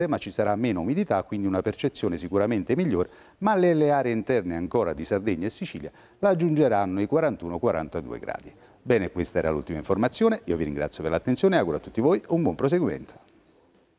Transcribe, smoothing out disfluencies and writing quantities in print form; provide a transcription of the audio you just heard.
ma ci sarà meno umidità, quindi una percezione sicuramente migliore, ma le aree interne ancora di Sardegna e Sicilia raggiungeranno i 41-42 gradi. Bene, questa era l'ultima informazione, io vi ringrazio per l'attenzione e auguro a tutti voi un buon proseguimento.